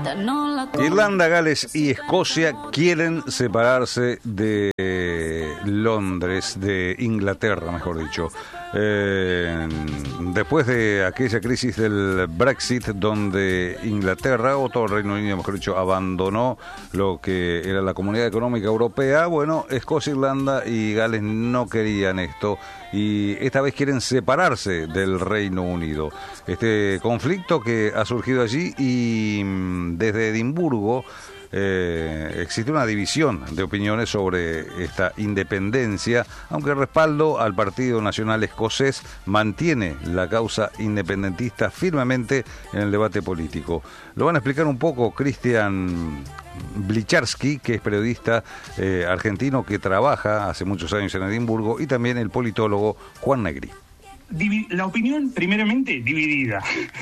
Irlanda, Gales y Escocia quieren separarse de Londres, de Inglaterra, mejor dicho. Después de aquella crisis del Brexit, donde Inglaterra, o todo el Reino Unido, mejor dicho, abandonó lo que era la Comunidad Económica Europea, bueno, Escocia, Irlanda y Gales no querían esto y esta vez quieren separarse del Reino Unido. Este conflicto que ha surgido allí y desde Edimburgo existe una división de opiniones sobre esta independencia, aunque el respaldo al Partido Nacional Escocés mantiene la causa independentista firmemente en el debate político. Lo van a explicar un poco Christian Blicharski, que es periodista argentino que trabaja hace muchos años en Edimburgo, y también el politólogo Juan Negri. La opinión, primeramente, dividida.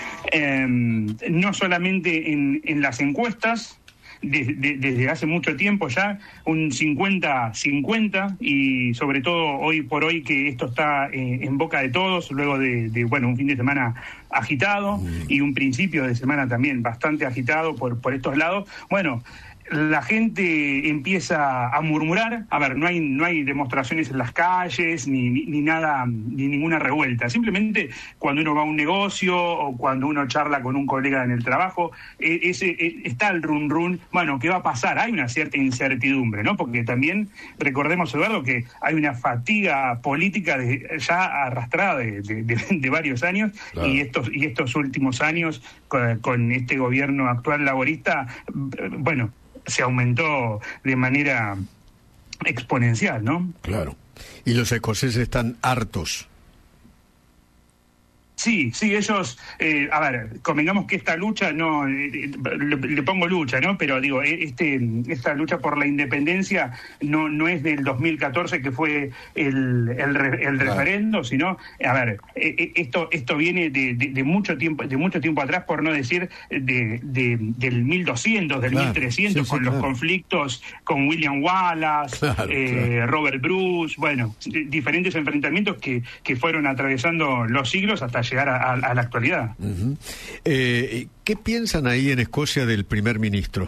No solamente en las encuestas, desde hace mucho tiempo ya, un 50-50, y sobre todo hoy por hoy que esto está en boca de todos, luego de un fin de semana agitado y un principio de semana también bastante agitado por estos lados. Bueno, la gente empieza a murmurar. A ver, no hay demostraciones en las calles ni nada, ni ninguna revuelta. Simplemente cuando uno va a un negocio o cuando uno charla con un colega en el trabajo, está el run. Bueno, ¿qué va a pasar? Hay una cierta incertidumbre, ¿no? Porque también recordemos, Eduardo, que hay una fatiga política ya arrastrada de varios años. Claro. y estos últimos años con este gobierno actual laborista, bueno, se aumentó de manera exponencial, ¿no? Claro. Y los escoceses están hartos. Sí, ellos, a ver, convengamos que esta lucha, no, le pongo lucha, ¿no? Pero digo, esta lucha por la independencia no es del 2014, que fue el referendo, sino, a ver, esto viene de mucho tiempo atrás, por no decir del 1200, del 1300, sí, con los conflictos con William Wallace, Robert Bruce, bueno, diferentes enfrentamientos que fueron atravesando los siglos hasta llegar a la actualidad. Uh-huh. ¿Qué piensan ahí en Escocia del primer ministro?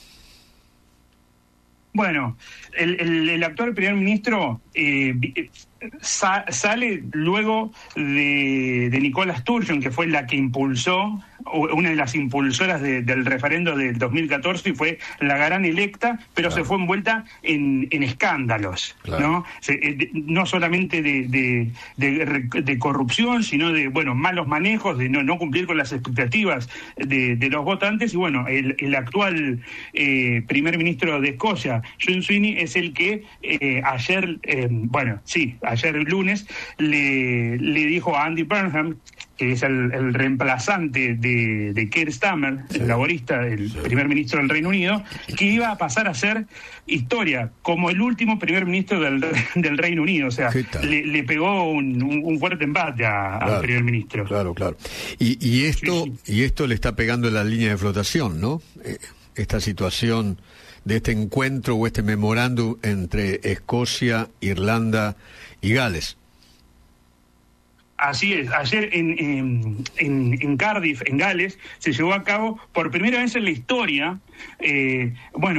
Bueno, el actual primer ministro sale luego de Nicola Sturgeon, que fue la que impulsó, una de las impulsoras del referendo del 2014, y fue la gran electa, pero claro, se fue envuelta en escándalos, claro, ¿no? No solamente de corrupción, sino de malos manejos, de no cumplir con las expectativas de los votantes. Y bueno, el actual primer ministro de Escocia, John Sweeney, es el que ayer lunes le dijo a Andy Burnham, que es el reemplazante de Keir Starmer, el laborista, el primer ministro del Reino Unido, que iba a pasar a ser historia como el último primer ministro del Reino Unido. O sea, le pegó un fuerte embate al primer ministro. Claro. Y esto le está pegando en la línea de flotación, ¿no? Esta situación de este encuentro o este memorándum entre Escocia, Irlanda y Gales. Así es. Ayer en Cardiff, en Gales, se llevó a cabo por primera vez en la historia, el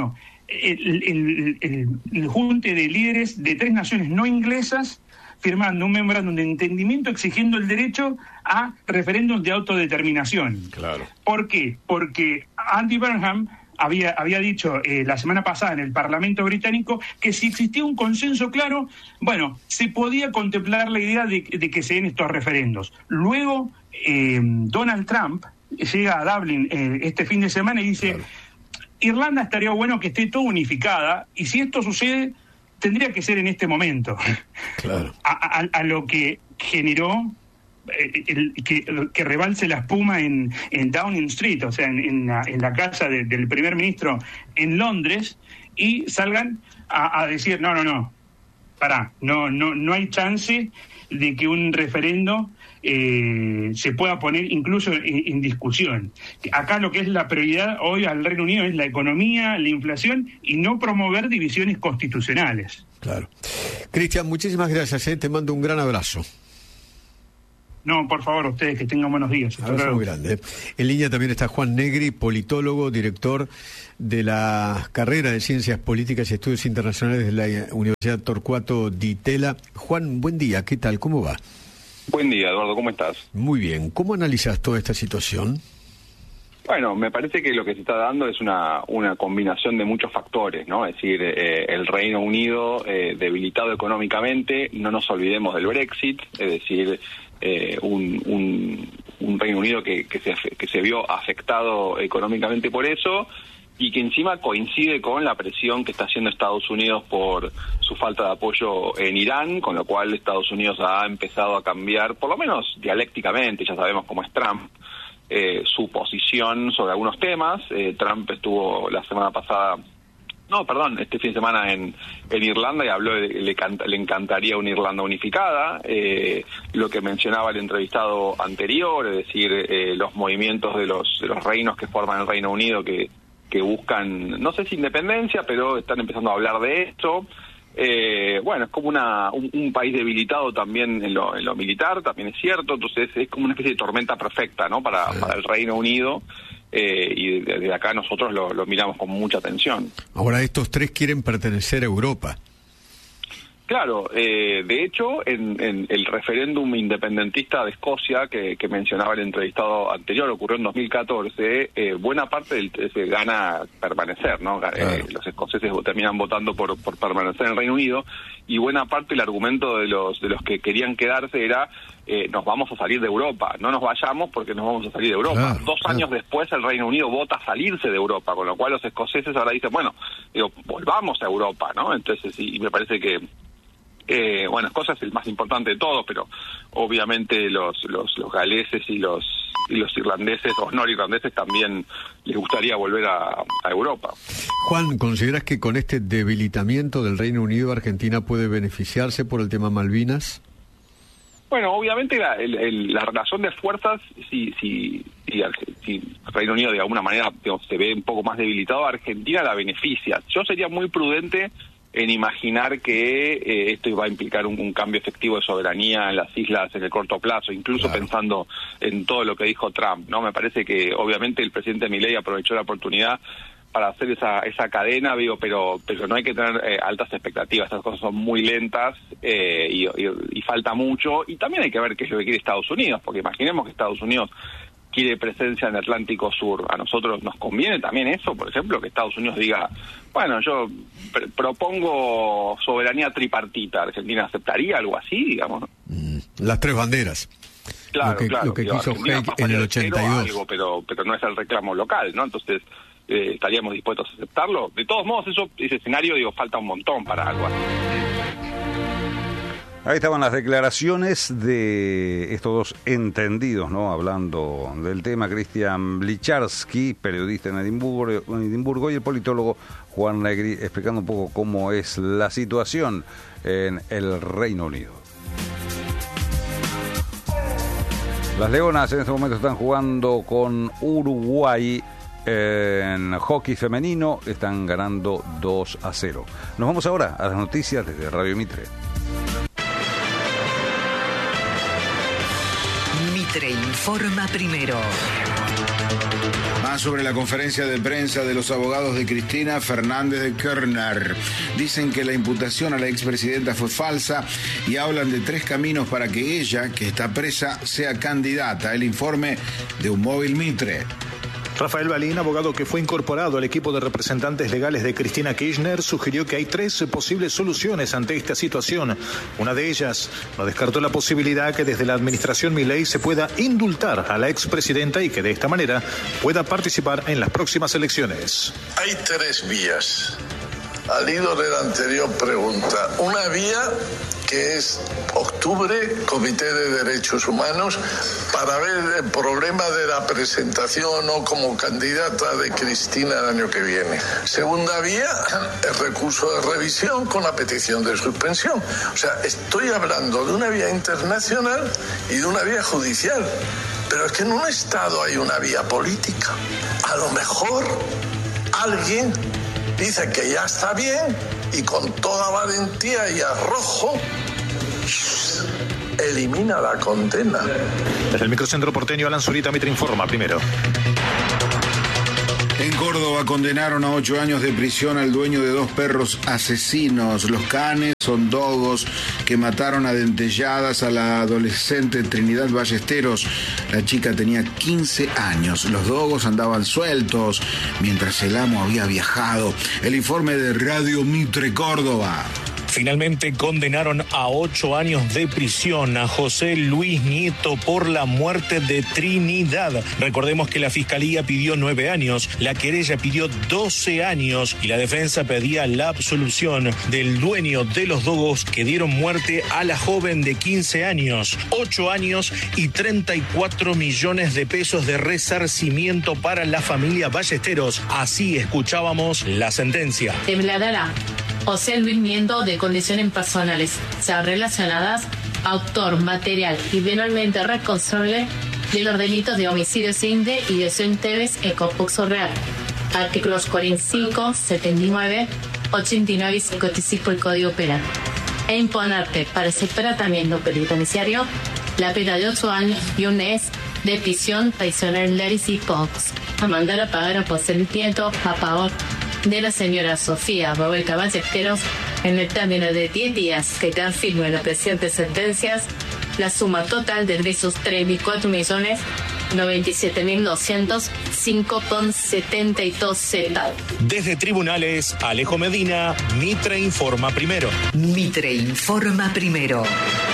junte de líderes de 3 naciones no inglesas firmando un memorándum de entendimiento exigiendo el derecho a referéndum de autodeterminación. Claro. ¿Por qué? Porque Andy Burnham había dicho la semana pasada en el Parlamento británico que si existía un consenso claro, bueno, se podía contemplar la idea de que se den estos referendos. Luego, Donald Trump llega a Dublín este fin de semana y dice, claro, Irlanda estaría bueno que esté todo unificada, y si esto sucede, tendría que ser en este momento. Claro. A lo que generó que rebalse la espuma en Downing Street, o sea, en la casa del primer ministro en Londres, y salgan a decir no hay chance de que un referendo se pueda poner incluso en discusión. Acá lo que es la prioridad hoy al Reino Unido es la economía, la inflación, y no promover divisiones constitucionales. Claro. Christian, muchísimas gracias, te mando un gran abrazo. No, por favor, ustedes que tengan buenos días. Abrazo muy grande. En línea también está Juan Negri, politólogo, director de la carrera de Ciencias Políticas y Estudios Internacionales de la Universidad Torcuato Di Tella. Juan, buen día, ¿qué tal? ¿Cómo va? Buen día, Eduardo, ¿cómo estás? Muy bien. ¿Cómo analizas toda esta situación? Bueno, me parece que lo que se está dando es una combinación de muchos factores, ¿no? Es decir, el Reino Unido debilitado económicamente, no nos olvidemos del Brexit, es decir, un Reino Unido que se vio afectado económicamente por eso y que encima coincide con la presión que está haciendo Estados Unidos por su falta de apoyo en Irán, con lo cual Estados Unidos ha empezado a cambiar, por lo menos dialécticamente, ya sabemos cómo es Trump, su posición sobre algunos temas. Trump estuvo este fin de semana en Irlanda y habló le encantaría una Irlanda unificada, lo que mencionaba el entrevistado anterior, es decir, los movimientos de los reinos que forman el Reino Unido que buscan, no sé si independencia, pero están empezando a hablar de esto. Bueno, es como un país debilitado también en lo militar, también es cierto, entonces es como una especie de tormenta perfecta, ¿no? Para el Reino Unido, y desde acá nosotros lo miramos con mucha atención. Ahora estos tres quieren pertenecer a Europa. Claro, de hecho, en el referéndum independentista de Escocia que mencionaba el entrevistado anterior, ocurrió en 2014, buena parte gana permanecer, ¿no? Claro. Los escoceses terminan votando por permanecer en el Reino Unido, y buena parte del argumento de los que querían quedarse era nos vamos a salir de Europa, no nos vayamos porque nos vamos a salir de Europa. Claro, 2 años después el Reino Unido vota a salirse de Europa, con lo cual los escoceses ahora dicen, bueno, volvamos a Europa, ¿no? Entonces, y me parece que bueno, Escocia es el más importante de todos, pero obviamente los galeses y los irlandeses o norirlandeses también les gustaría volver a Europa. Juan, ¿consideras que con este debilitamiento del Reino Unido Argentina puede beneficiarse por el tema Malvinas? Bueno, obviamente la relación de fuerzas, si Reino Unido de alguna manera se ve un poco más debilitado, Argentina la beneficia. Yo sería muy prudente en imaginar que esto va a implicar un cambio efectivo de soberanía en las islas en el corto plazo, incluso claro, pensando en todo lo que dijo Trump, ¿no? Me parece que obviamente el presidente Milei aprovechó la oportunidad para hacer esa cadena, pero no hay que tener altas expectativas, estas cosas son muy lentas y falta mucho, y también hay que ver qué es lo que quiere Estados Unidos, porque imaginemos que Estados Unidos quiere presencia en el Atlántico Sur. A nosotros nos conviene también eso, por ejemplo, que Estados Unidos diga, bueno, yo propongo soberanía tripartita. ¿Argentina aceptaría algo así, digamos? Las tres banderas. Claro, lo que quiso Haig en el 82. Algo, pero no es el reclamo local, ¿no? Entonces, estaríamos dispuestos a aceptarlo. De todos modos, ese escenario, falta un montón para algo así. Ahí estaban las declaraciones de estos dos entendidos, ¿no? Hablando del tema, Christian Blicharski, periodista en Edimburgo, y el politólogo Juan Negri, explicando un poco cómo es la situación en el Reino Unido. Las Leonas en este momento están jugando con Uruguay en hockey femenino, están ganando 2-0. Nos vamos ahora a las noticias desde Radio Mitre. Mitre informa primero. Más sobre la conferencia de prensa de los abogados de Cristina Fernández de Kirchner. Dicen que la imputación a la expresidenta fue falsa y hablan de 3 caminos para que ella, que está presa, sea candidata. El informe de Un Móvil Mitre. Rafael Balín, abogado que fue incorporado al equipo de representantes legales de Cristina Kirchner, sugirió que hay 3 posibles soluciones ante esta situación. Una de ellas, no descartó la posibilidad que desde la administración Milei se pueda indultar a la expresidenta y que de esta manera pueda participar en las próximas elecciones. Hay 3 vías. Al hilo de la anterior pregunta, una vía que es octubre, Comité de Derechos Humanos, para ver el problema de la presentación o como candidata de Cristina el año que viene. Segunda vía, el recurso de revisión con la petición de suspensión. O sea, estoy hablando de una vía internacional y de una vía judicial. Pero es que en un Estado hay una vía política. A lo mejor alguien dice que ya está bien y con toda valentía y arrojo elimina la condena. Desde el microcentro porteño, Alan Zurita, Mitre Informa primero. En Córdoba condenaron a 8 años de prisión al dueño de 2 perros asesinos. Los canes son dogos que mataron a dentelladas a la adolescente Trinidad Ballesteros. La chica tenía 15 años. Los dogos andaban sueltos mientras el amo había viajado. El informe de Radio Mitre Córdoba. Finalmente condenaron a 8 años de prisión a José Luis Nieto por la muerte de Trinidad. Recordemos que la Fiscalía pidió 9 años, la querella pidió 12 años y la defensa pedía la absolución del dueño de los dogos que dieron muerte a la joven de 15 años. 8 años y 34 millones de pesos de resarcimiento para la familia Ballesteros. Así escuchábamos la sentencia. Declarará José Luis Nieto de condiciones personales, sean relacionadas autor material y penalmente responsable de los delitos de homicidio simple y lesión Tevez e confuso real. Artículos 45, 79, 89 y 55 del Código Penal. E imponerte para ese tratamiento penitenciario la pena de 8 años y un mes de prisión tradicional Laris y Fox. A mandar a pagar a José Nieto a favor de la señora Sofía Revuelta Ballesteros en el término de 10 días que quedan firme en las presentes sentencias, la suma total de esos 3.097.205,72 centavos. Desde tribunales, Alejo Medina, Mitre Informa Primero. Mitre Informa Primero.